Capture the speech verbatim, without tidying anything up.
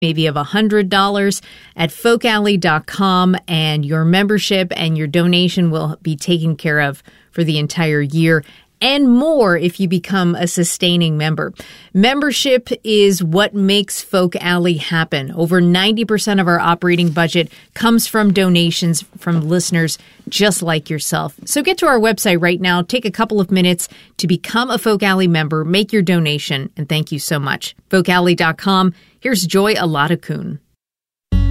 maybe of one hundred dollars at folk alley dot com, and your membership and your donation will be taken care of for the entire year, and more if you become a sustaining member. Membership is what makes Folk Alley happen. Over ninety percent of our operating budget comes from donations from listeners just like yourself. So get to our website right now, take a couple of minutes to become a Folk Alley member, make your donation, and thank you so much. folk alley dot com. Here's Joy Aladakun.